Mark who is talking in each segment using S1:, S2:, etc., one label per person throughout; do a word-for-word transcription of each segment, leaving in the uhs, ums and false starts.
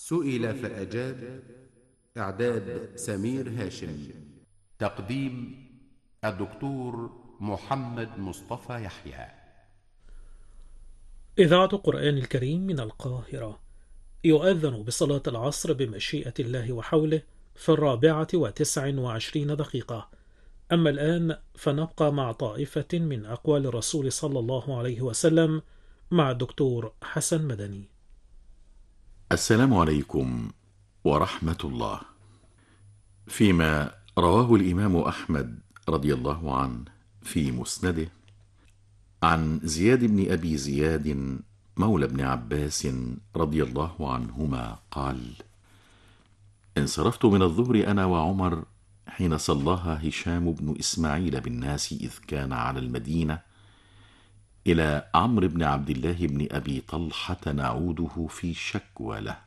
S1: سئل فأجاب. إعداد سمير هاشم. تقديم الدكتور محمد مصطفى يحيى.
S2: إذاعة القرآن الكريم من القاهرة. يؤذن بصلاة العصر بمشيئة الله وحوله في الرابعة وتسع وعشرين دقيقة. أما الآن فنبقى مع طائفة من أقوال الرسول صلى الله عليه وسلم مع الدكتور حسن مدني.
S3: السلام عليكم ورحمة الله. فيما رواه الإمام أحمد رضي الله عنه في مسنده عن زياد بن أبي زياد مولى ابن عباس رضي الله عنهما قال: انصرفت من الظهر أنا وعمر حين صلاها هشام بن إسماعيل بالناس إذ كان على المدينة إلى عمرو بن عبد الله بن أبي طلحة نعوده في شكوى له.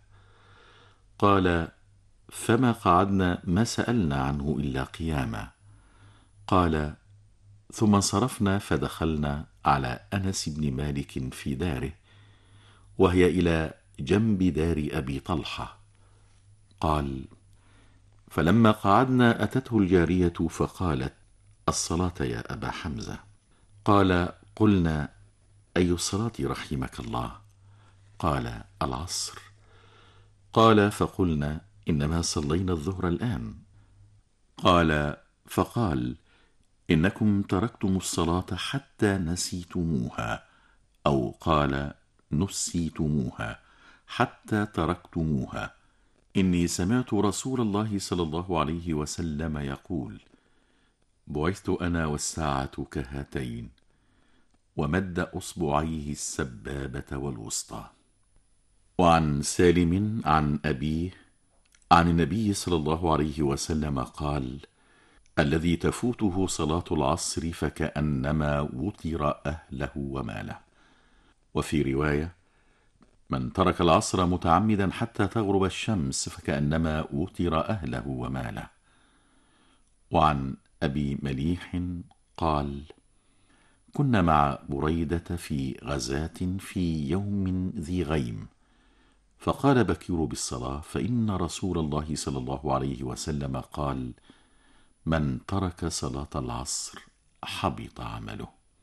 S3: قال: فما قعدنا ما سألنا عنه إلا قياما. قال: ثم انصرفنا فدخلنا على أنس بن مالك في داره، وهي إلى جنب دار أبي طلحة. قال: فلما قعدنا أتته الجارية فقالت: الصلاة يا أبا حمزة. قال: قلنا: أي الصلاة رحمك الله؟ قال: العصر. قال: فقلنا: إنما صلينا الظهر الآن. قال: فقال: إنكم تركتم الصلاة حتى نسيتموها، أو قال: نسيتموها حتى تركتموها. إني سمعت رسول الله صلى الله عليه وسلم يقول: بعثت أنا والساعة كهاتين، ومد أصبعيه السبابة والوسطى. وعن سالم عن أبيه عن النبي صلى الله عليه وسلم قال: الذي تفوته صلاة العصر فكأنما وطر أهله وماله. وفي رواية: من ترك العصر متعمدا حتى تغرب الشمس فكأنما وطر أهله وماله. وعن أبي مليح قال: كنا مع بريدة في غزاة في يوم ذي غيم، فقال بكير بالصلاة، فإن رسول الله صلى الله عليه وسلم قال: من ترك صلاة العصر حبط عمله.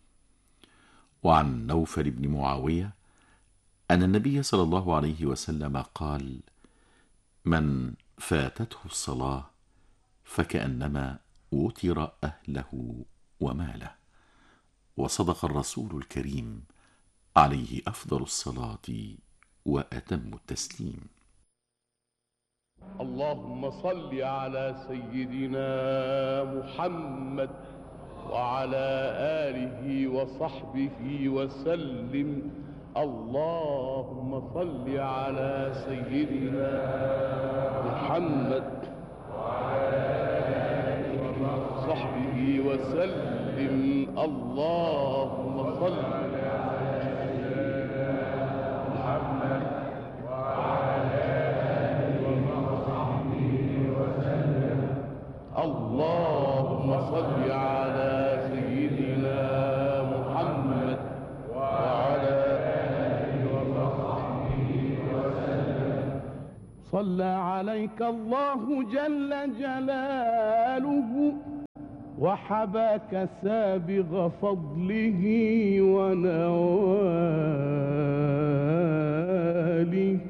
S3: وعن نوفل بن معاوية أن النبي صلى الله عليه وسلم قال: من فاتته الصلاة فكأنما وتر أهله وماله. وصدق الرسول الكريم عليه أفضل الصلاة وأتم التسليم.
S4: اللهم صل على سيدنا محمد وعلى آله وصحبه وسلم. اللهم صل على سيدنا محمد وعلى آله وصحبه وسلم. اللهم صل على سيدنا محمد وعلى آله وصحبه وسلم. اللهم صل على سيدنا محمد وعلى آله وصحبه وسلم. صلى عليك الله جل جلاله وحباك سابغ فضله ونواله.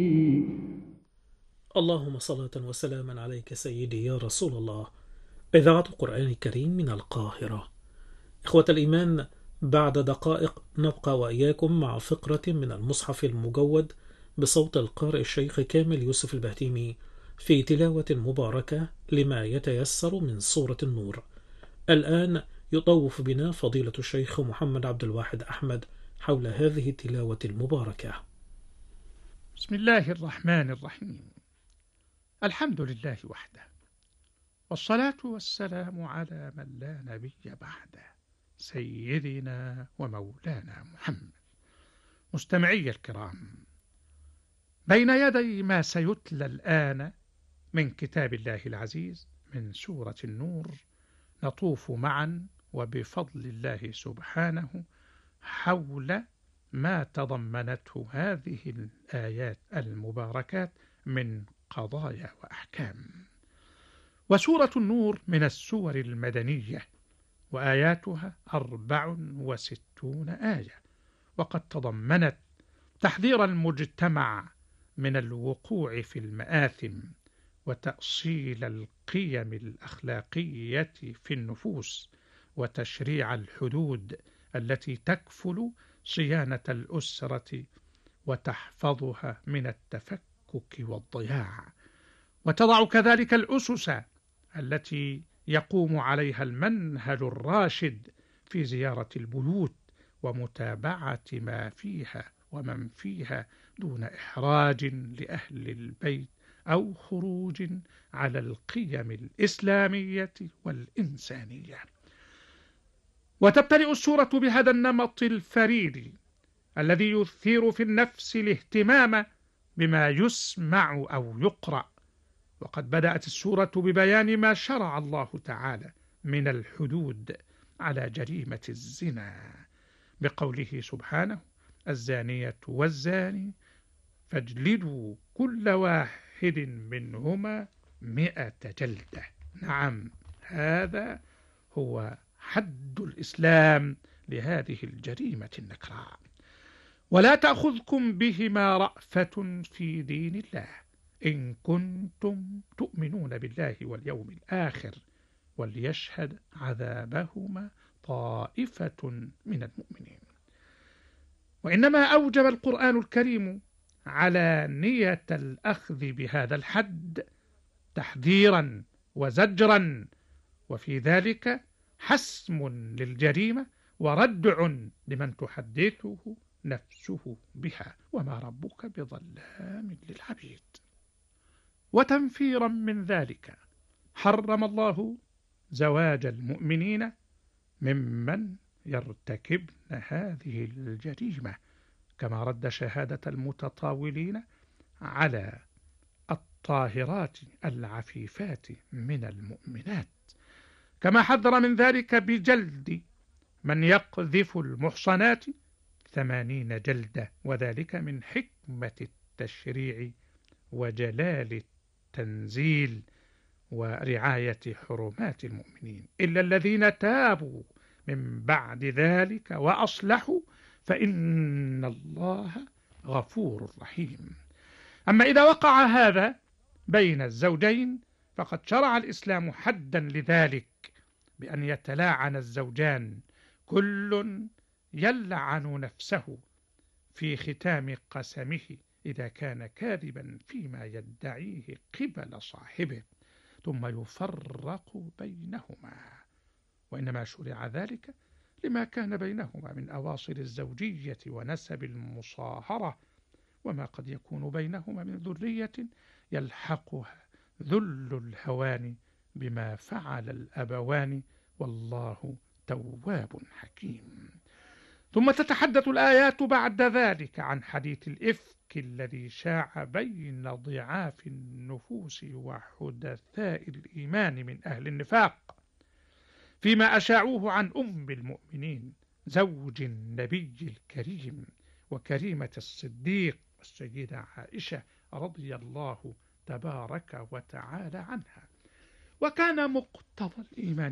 S2: اللهم صلاة وسلاما عليك سيدي يا رسول الله. إذاعة القرآن الكريم من القاهرة. إخوة الإيمان، بعد دقائق نبقى وإياكم مع فقرة من المصحف المجود بصوت القارئ الشيخ كامل يوسف البهتيمي في تلاوة مباركة لما يتيسر من سورة النور. الآن يطوف بنا فضيلة الشيخ محمد عبد الواحد أحمد حول هذه التلاوة المباركة.
S5: بسم الله الرحمن الرحيم. الحمد لله وحده، والصلاة والسلام على من لا نبي بعده، سيدنا ومولانا محمد. مستمعي الكرام، بين يدي ما سيتلى الآن من كتاب الله العزيز من سورة النور نطوف معا وبفضل الله سبحانه حول ما تضمنته هذه الآيات المباركات من قضايا وأحكام. وسورة النور من السور المدنية، وآياتها أربع وستون آية، وقد تضمنت تحذير المجتمع من الوقوع في المآثم، وتأصيل القيم الأخلاقية في النفوس، وتشريع الحدود التي تكفل صيانة الأسرة وتحفظها من التفكك والضياع، وتضع كذلك الأسس التي يقوم عليها المنهج الراشد في زيارة البيوت ومتابعة ما فيها ومن فيها دون إحراج لأهل البيت أو خروج على القيم الإسلامية والإنسانية. وتبتدئ السورة بهذا النمط الفريد الذي يثير في النفس الاهتمام بما يسمع أو يقرأ. وقد بدأت السورة ببيان ما شرع الله تعالى من الحدود على جريمة الزنا بقوله سبحانه: الزانية والزاني فاجلدوا كل واحد منهما مئة جلدة. نعم، هذا هو حد الإسلام لهذه الجريمة النكراء. ولا تأخذكم بهما رأفة في دين الله إن كنتم تؤمنون بالله واليوم الآخر وليشهد عذابهما طائفة من المؤمنين. وإنما أوجب القرآن الكريم على نية الأخذ بهذا الحد تحذيرا وزجرا، وفي ذلك حسم للجريمة وردع لمن تحدثه نفسه بها، وما ربك بظلام للعبيد. وتنفيرا من ذلك حرم الله زواج المؤمنين ممن يرتكبن هذه الجريمة، كما رد شهادة المتطاولين على الطاهرات العفيفات من المؤمنات، كما حذر من ذلك بجلد من يقذف المحصنات ثمانين جلدة، وذلك من حكمة التشريع وجلال التنزيل ورعاية حرمات المؤمنين، إلا الذين تابوا من بعد ذلك وأصلحوا فإن الله غفور رحيم. أما إذا وقع هذا بين الزوجين فقد شرع الإسلام حدا لذلك بأن يتلاعن الزوجان، كل يلعن نفسه في ختام قسمه إذا كان كاذبا فيما يدعيه قبل صاحبه، ثم يفرق بينهما. وإنما شرع ذلك لما كان بينهما من أواصر الزوجية ونسب المصاهرة، وما قد يكون بينهما من ذرية يلحقها ذل الهوان بما فعل الأبوان، والله تواب حكيم. ثم تتحدث الآيات بعد ذلك عن حديث الإفك الذي شاع بين ضعاف النفوس وحدثاء الإيمان من أهل النفاق، فيما أشاعوه عن أم المؤمنين زوج النبي الكريم وكريمة الصديق السيدة عائشة رضي الله تبارك وتعالى عنها. وكان مقتضى الإيمان